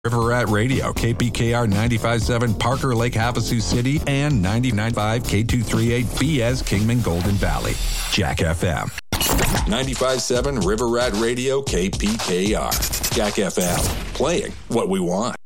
River Rat Radio, KPKR 95.7 Parker Lake, Havasu City, and 99.5 K238 BS Kingman Golden Valley. Jack FM. 95.7 River Rat Radio, KPKR. Jack FM. Playing what we want.